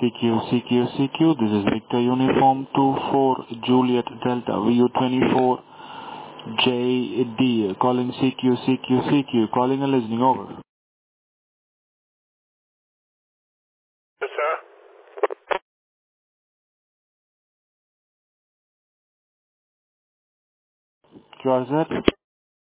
CQ. This is Victor Uniform 24 Juliet Delta VU24 JD. Calling CQ. Calling and listening, over. Yes, sir. George,